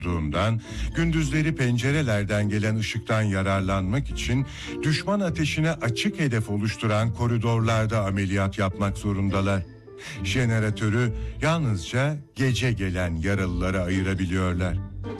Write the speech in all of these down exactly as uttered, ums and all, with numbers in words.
olduğundan gündüzleri pencerelerden gelen ışıktan yararlanmak için düşman ateşine açık hedef oluşturan koridorlarda ameliyat yapmak zorundalar. Jeneratörü yalnızca gece gelen yaralılara ayırabiliyorlar.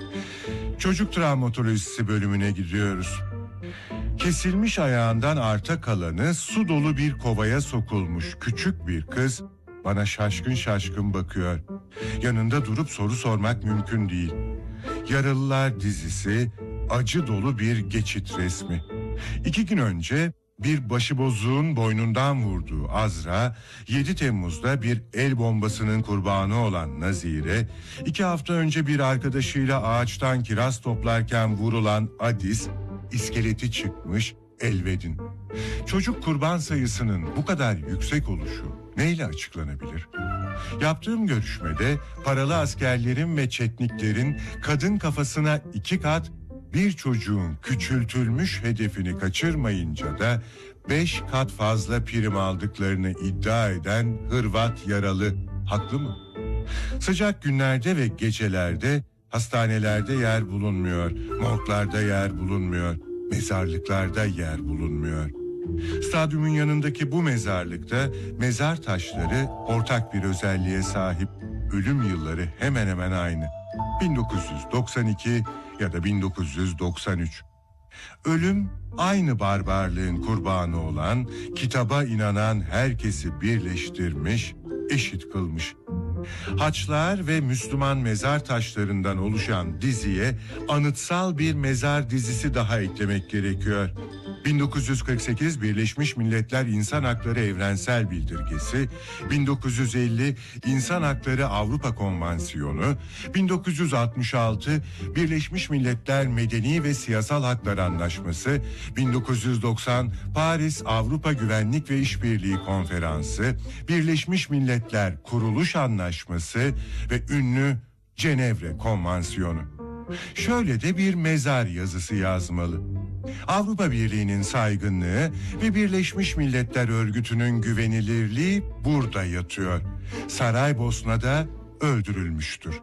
Çocuk travmatolojisi bölümüne gidiyoruz. Kesilmiş ayağından arta kalanı su dolu bir kovaya sokulmuş küçük bir kız bana şaşkın şaşkın bakıyor. Yanında durup soru sormak mümkün değil. Yaralılar dizisi acı dolu bir geçit resmi. İki gün önce bir başıbozuğun boynundan vurduğu Azra, yedi Temmuz'da bir el bombasının kurbanı olan Nazire, iki hafta önce bir arkadaşıyla ağaçtan kiraz toplarken vurulan Adis, iskeleti çıkmış Elvedin. Çocuk kurban sayısının bu kadar yüksek oluşu neyle açıklanabilir? Yaptığım görüşmede paralı askerlerin ve çetniklerin kadın kafasına iki kat, bir çocuğun küçültülmüş hedefini kaçırmayınca da beş kat fazla prim aldıklarını iddia eden Hırvat yaralı haklı mı? Sıcak günlerde ve gecelerde hastanelerde yer bulunmuyor, morglarda yer bulunmuyor, mezarlıklarda yer bulunmuyor. Stadyumun yanındaki bu mezarlıkta mezar taşları ortak bir özelliğe sahip. Ölüm yılları hemen hemen aynı. bin dokuz yüz doksan iki ya da bin dokuz yüz doksan üç. Ölüm aynı barbarlığın kurbanı olan, kitaba inanan herkesi birleştirmiş, eşit kılmış. Haçlar ve Müslüman mezar taşlarından oluşan diziye anıtsal bir mezar dizisi daha eklemek gerekiyor. bin dokuz yüz kırk sekiz Birleşmiş Milletler İnsan Hakları Evrensel Bildirgesi, bin dokuz yüz elli İnsan Hakları Avrupa Konvansiyonu, bin dokuz yüz altmış altı Birleşmiş Milletler Medeni ve Siyasal Haklar Anlaşması, bin dokuz yüz doksan Paris Avrupa Güvenlik ve İşbirliği Konferansı, Birleşmiş Milletler Kuruluş Anlaşması ve ünlü Cenevre Konvansiyonu. Şöyle de bir mezar yazısı yazmalı. Avrupa Birliği'nin saygınlığı ve Birleşmiş Milletler Örgütü'nün güvenilirliği burada yatıyor. Saraybosna'da öldürülmüştür.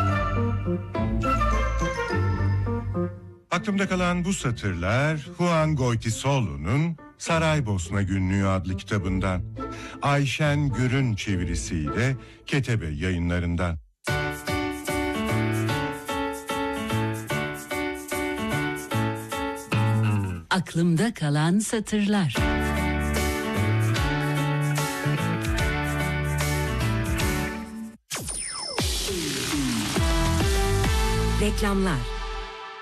Aklımda kalan bu satırlar Juan Goytisolo'nun Saraybosna Günlüğü adlı kitabından. Ayşen Gür'ün çevirisiyle Ketebe Yayınlarından. Aklımda kalan satırlar. Reklamlar.